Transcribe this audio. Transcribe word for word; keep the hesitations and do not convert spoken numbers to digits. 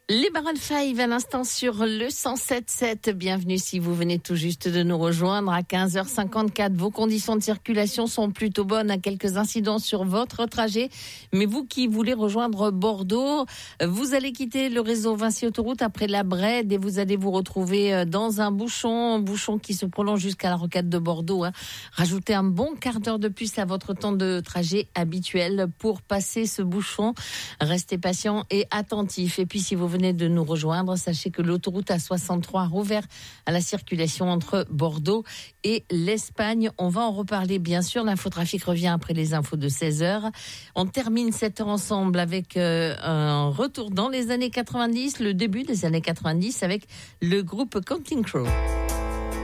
Les Maroon five à l'instant sur le cent sept sept. Bienvenue si vous venez tout juste de nous rejoindre à quinze heures cinquante-quatre. Vos conditions de circulation sont plutôt bonnes, à quelques incidents sur votre trajet. Mais vous qui voulez rejoindre Bordeaux, vous allez quitter le réseau Vinci Autoroute après la Brède et vous allez vous retrouver dans un bouchon, un bouchon qui se prolonge jusqu'à la rocade de Bordeaux. Hein. Rajoutez un bon quart d'heure de plus à votre temps de trajet habituel pour passer ce bouchon. Restez patient et attentif. Et puis si vous venez de nous rejoindre, sachez que l'autoroute A soixante-trois a rouvert à la circulation entre Bordeaux et l'Espagne. On va en reparler bien sûr. L'infotrafic revient après les infos de seize heures. On termine cette heure ensemble avec euh, un retour dans les années quatre-vingt-dix, le début des années quatre-vingt-dix avec le groupe Counting Crow.